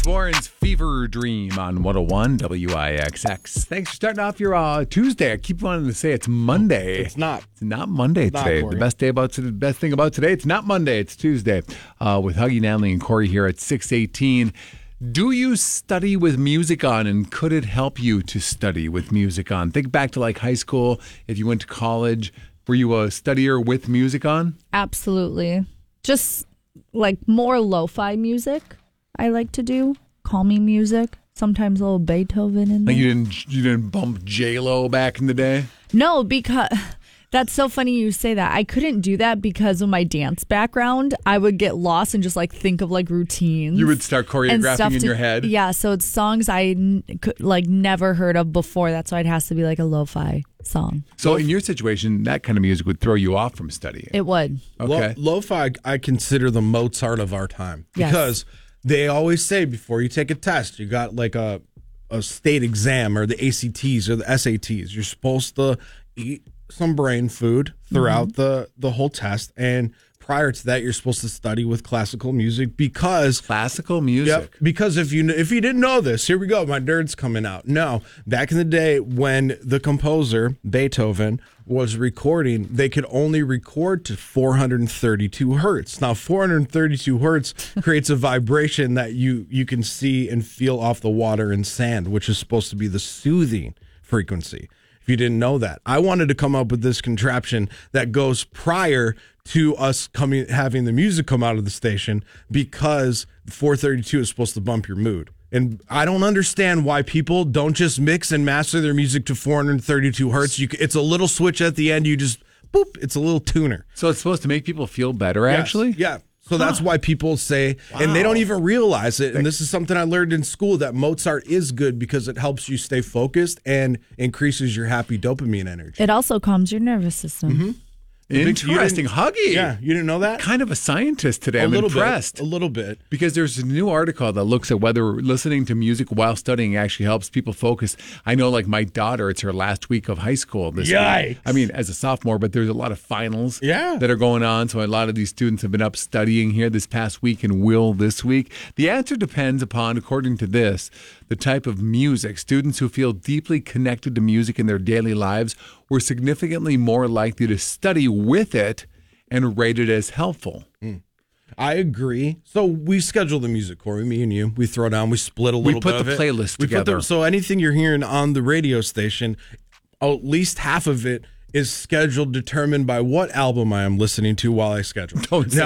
It's Warren's Fever Dream on 101 WIXX. Thanks for starting off your Tuesday. I keep wanting to say it's Monday. It's not. It's not Monday today. Corey. The best thing about today, it's not Monday. It's Tuesday. With Huggy, Natalie, and Corey here at 6:18. Do you study with music on, and could it help you to study with music on? Think back to like high school. If you went to college, were you a studier with music on? Absolutely. Just like more lo-fi music I like to do. Calming music. Sometimes a little Beethoven in there. Like you didn't bump J-Lo back in the day? No, because that's so funny you say that. I couldn't do that because of my dance background. I would get lost and just like think of like routines. You would start choreographing in your head? Yeah, so it's songs I could like never heard of before. That's why it has to be like a lo-fi song. So in your situation, that kind of music would throw you off from studying. It would. Okay. Lo-fi, I consider the Mozart of our time. Yes. Because they always say before you take a test, you got like a state exam or the ACTs or the SATs. You're supposed to eat some brain food throughout the whole test. And prior to that, you're supposed to study with classical music because... Classical music? Yep, because if you didn't know this, here we go, my nerd's coming out. No, back in the day when the composer, Beethoven, was recording, they could only record to 432 hertz. Now, 432 hertz creates a vibration that you can see and feel off the water and sand, which is supposed to be the soothing frequency. If you didn't know that, I wanted to come up with this contraption that goes prior to us having the music come out of the station because 432 is supposed to bump your mood. And I don't understand why people don't just mix and master their music to 432 hertz. It's a little switch at the end. You just, boop, it's a little tuner. So it's supposed to make people feel better, actually? Yeah. So that's why people say, and they don't even realize it, and this is something I learned in school, that Mozart is good because it helps you stay focused and increases your happy dopamine energy. It also calms your nervous system. Mm-hmm. Interesting. Huggy. Yeah, you didn't know that? Kind of a scientist today. I'm impressed. A little bit. Because there's a new article that looks at whether listening to music while studying actually helps people focus. I know, like my daughter, it's her last week of high school this week. I mean, as a sophomore, but there's a lot of finals that are going on. So a lot of these students have been up studying here this past week and will this week. The answer depends upon, according to this, the type of music. Students who feel deeply connected to music in their daily lives were significantly more likely to study with it and rate it as helpful. I agree. So we schedule the music, Corey, me and you. We throw down, we split a little bit of it. We put the playlist together. So anything you're hearing on the radio station, at least half of it is scheduled, determined by what album I am listening to while I schedule. Don't say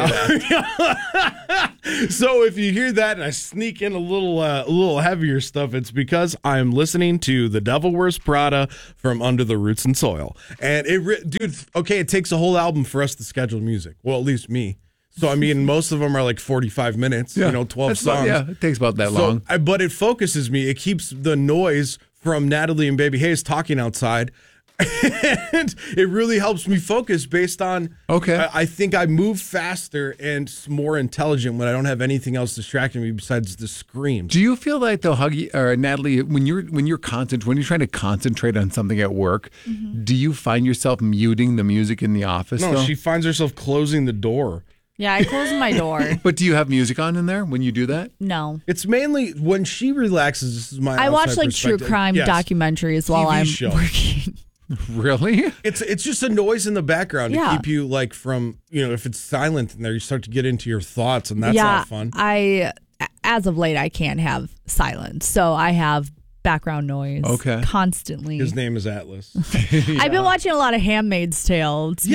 that. So if you hear that and I sneak in a little heavier stuff, it's because I'm listening to The Devil Wears Prada from Under the Roots and Soil. And it takes a whole album for us to schedule music. Well, at least me. So, I mean, most of them are like 45 minutes, 12 songs. It takes about that long. But it focuses me. It keeps the noise from Natalie and Baby Hayes talking outside. And it really helps me focus based on, I think I move faster and more intelligent when I don't have anything else distracting me besides the screams. Do you feel like, though, Huggy or Natalie, when you're trying to concentrate on something at work, do you find yourself muting the music in the office? No, though? she finds herself closing the door. Yeah, I close my door. But do you have music on in there when you do that? No. It's mainly when she relaxes. This is my I watch like perspective. true crime documentaries while I'm working. Really? It's just a noise in the background to Yeah. keep you like from, if it's silent in there, you start to get into your thoughts, and that's not fun. As of late, I can't have silence. So I have background noise constantly. His name is Atlas. I've been watching a lot of Handmaid's Tale. This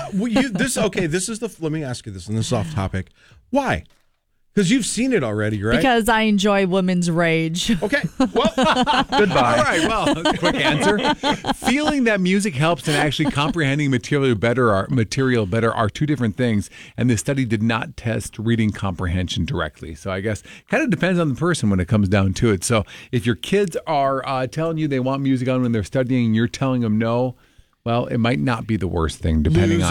is let me ask you this, and this is off topic. Why? Because you've seen it already, right? Because I enjoy women's rage. Okay. Well, goodbye. All right. Well, quick answer. Feeling that music helps and actually comprehending material better are two different things. And the study did not test reading comprehension directly. So I guess kind of depends on the person when it comes down to it. So if your kids are telling you they want music on when they're studying and you're telling them no, well, it might not be the worst thing, depending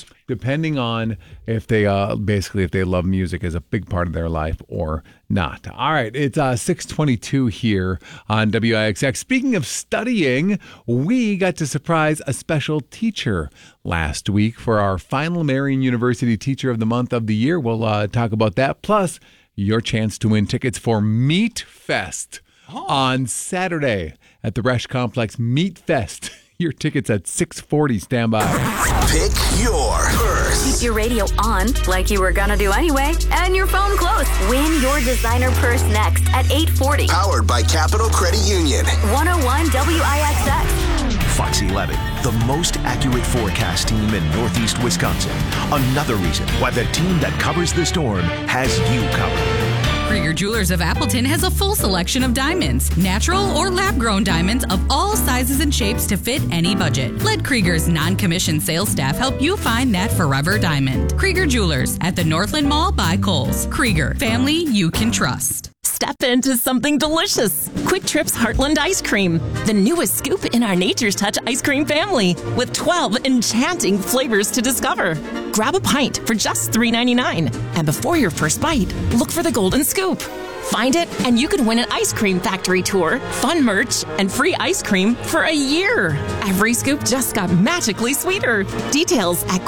on if they if they love music as a big part of their life or not. All right, it's 6:22 here on WIXX. Speaking of studying, we got to surprise a special teacher last week for our final Marian University Teacher of the Month of the Year. We'll talk about that. Plus, your chance to win tickets for Meat Fest on Saturday at the Resch Complex. Meat Fest. Your tickets at 6:40. Stand by. Pick your purse. Keep your radio on, like you were gonna do anyway, and your phone close. Win your designer purse next at 8:40. Powered by Capital Credit Union. 101 WIXX. Fox 11, the most accurate forecast team in Northeast Wisconsin. Another reason why the team that covers the storm has you covered. Krieger Jewelers of Appleton has a full selection of diamonds, natural or lab-grown diamonds of all sizes and shapes to fit any budget. Let Krieger's non-commissioned sales staff help you find that forever diamond. Krieger Jewelers at the Northland Mall by Kohl's. Krieger, family you can trust. Step into something delicious. Quick Trip's Heartland Ice Cream, the newest scoop in our Nature's Touch ice cream family, with 12 enchanting flavors to discover. Grab a pint for just $3.99. And before your first bite, look for the golden scoop. Find it, and you could win an ice cream factory tour, fun merch, and free ice cream for a year. Every scoop just got magically sweeter. Details at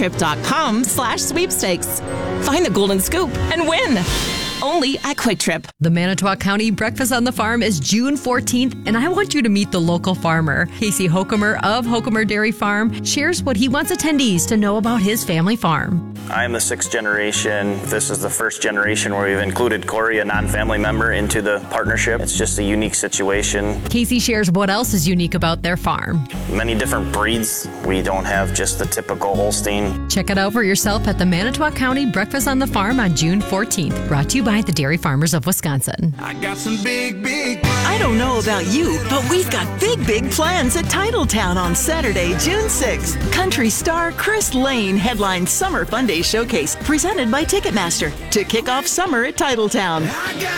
quicktrip.com/sweepstakes. Find the golden scoop and win. Only at Quick Trip. The Manitowoc County Breakfast on the Farm is June 14th, and I want you to meet the local farmer. Casey Hokumer of Hokumer Dairy Farm shares what he wants attendees to know about his family farm. I'm the 6th generation. This is the 1st generation where we've included Corey, a non-family member, into the partnership. It's just a unique situation. Casey shares what else is unique about their farm. Many different breeds. We don't have just the typical Holstein. Check it out for yourself at the Manitowoc County Breakfast on the Farm on June 14th. Brought to you by the Dairy Farmers of Wisconsin. I got some big I don't know about you, but we've got big plans at Titletown on Saturday, June 6th. Country star Chris Lane headlines Summer Fun Day Showcase, presented by Ticketmaster, to kick off summer at Titletown.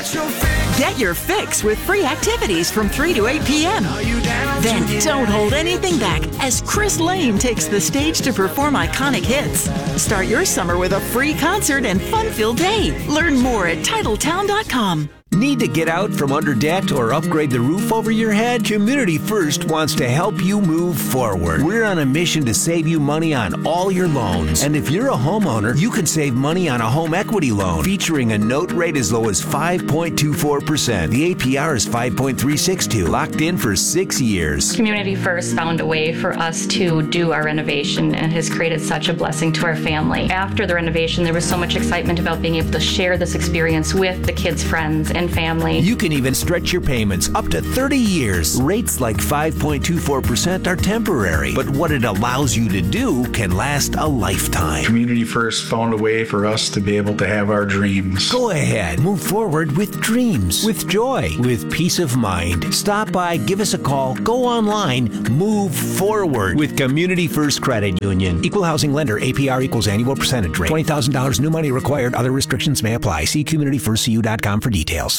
Get your fix with free activities from 3 to 8 p.m. Then don't hold anything back as Chris Lane takes the stage to perform iconic hits. Start your summer with a free concert and fun-filled day. Learn more at Titletown.com. Need to get out from under debt or upgrade the roof over your head? Community First wants to help you move forward. We're on a mission to save you money on all your loans. And if you're a homeowner, you can save money on a home equity loan featuring a note rate as low as 5.24%. The APR is 5.362, locked in for 6 years. Community First found a way for us to do our renovation and has created such a blessing to our family. After the renovation, there was so much excitement about being able to share this experience with the kids' friends and family. You can even stretch your payments up to 30 years. Rates like 5.24% are temporary, but what it allows you to do can last a lifetime. Community First found a way for us to be able to have our dreams. Go ahead, move forward with dreams, with joy, with peace of mind. Stop by, give us a call, go online, move forward with Community First Credit Union. Equal housing lender, APR equals annual percentage rate. $20,000 new money required. Other restrictions may apply. See communityfirstcu.com for details.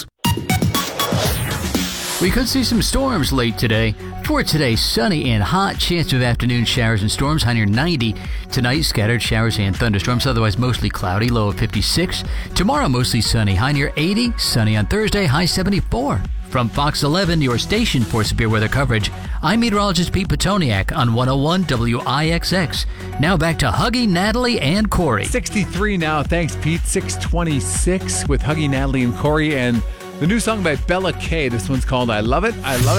We could see some storms late today. For today, sunny and hot, chance of afternoon showers and storms, high near 90. Tonight, scattered showers and thunderstorms, otherwise mostly cloudy, low of 56. Tomorrow, mostly sunny, high near 80. Sunny on Thursday, high 74. From Fox 11, your station for severe weather coverage, I'm meteorologist Pete Petoniak on 101 WIXX. Now back to Huggy, Natalie, and Corey. 63 now. Thanks, Pete. 626 with Huggy, Natalie, and Corey. And the new song by Bella K. This one's called I Love It. I Love It.